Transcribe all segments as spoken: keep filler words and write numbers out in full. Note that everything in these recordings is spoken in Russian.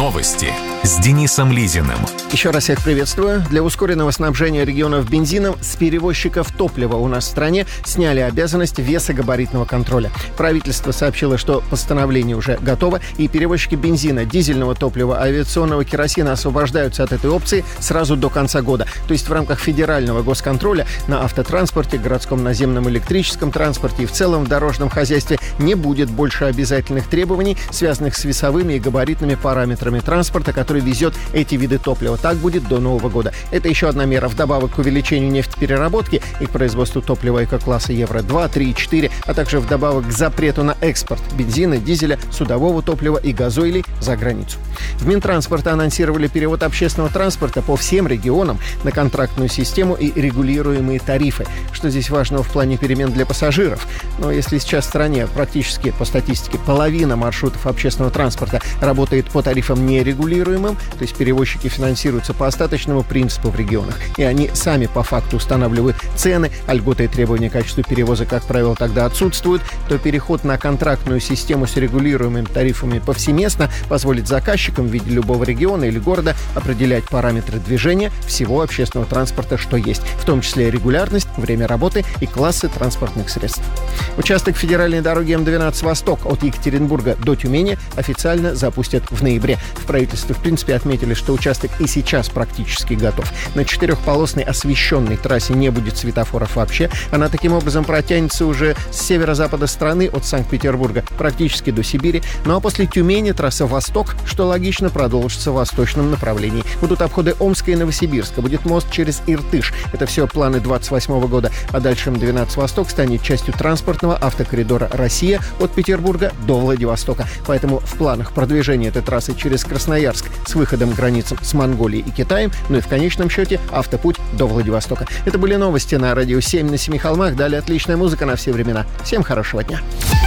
Новости с Денисом Лизиным. Еще раз всех приветствую. Для ускоренного снабжения регионов бензином с перевозчиков топлива у нас в стране сняли обязанность весогабаритного контроля. Правительство сообщило, что постановление уже готово, и перевозчики бензина, дизельного топлива, авиационного керосина освобождаются от этой опции сразу до конца года. То есть в рамках федерального госконтроля на автотранспорте, городском наземном электрическом транспорте и в целом в дорожном хозяйстве не будет больше обязательных требований, связанных с весовыми и габаритными параметрами транспорта, который везет эти виды топлива. Так будет до Нового года. Это еще одна мера вдобавок к увеличению нефтепереработки и к производству топлива эко-класса Евро два, три и четыре, а также вдобавок к запрету на экспорт бензина, дизеля, судового топлива и газоилей за границу. В Минтранспорта анонсировали перевод общественного транспорта по всем регионам на контрактную систему и регулируемые тарифы. Что здесь важного в плане перемен для пассажиров? Но если сейчас в стране практически, по статистике, половина маршрутов общественного транспорта работает по тарифам нерегулируемым, то есть перевозчики финансируются по остаточному принципу в регионах, и они сами по факту устанавливают цены, а льготы и требования к качеству перевоза, как правило, тогда отсутствуют, то переход на контрактную систему с регулируемыми тарифами повсеместно позволит заказчикам в виде любого региона или города определять параметры движения всего общественного транспорта, что есть, в том числе регулярность, время работы и классы транспортных средств. Участок федеральной дороги Эм двенадцать «Восток» от Екатеринбурга до Тюмени официально запустят в ноябре. В правительстве, в принципе, отметили, что участок и сейчас практически готов. На четырехполосной освещенной трассе не будет светофоров вообще. Она таким образом протянется уже с северо-запада страны от Санкт-Петербурга практически до Сибири. Ну а после Тюмени трасса «Восток», что логично, продолжится в восточном направлении. Будут обходы Омска и Новосибирска, будет мост через Иртыш. Это все планы двадцать восьмого года. А дальше Эм двенадцать «Восток» станет частью транспортного автокоридора «Россия» от Петербурга до Владивостока. Поэтому в планах продвижения этой трассы через Красноярск с выходом к границам с Монголией и Китаем, ну и в конечном счете автопуть до Владивостока. Это были новости на радио семь на Семи холмах. Далее отличная музыка на все времена. Всем хорошего дня.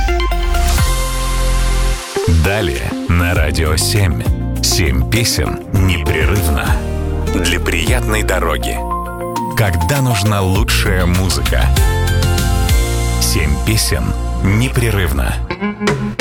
Далее на радио семь. Семь песен непрерывно. Для приятной дороги. Когда нужна лучшая музыка. Семь песен непрерывно.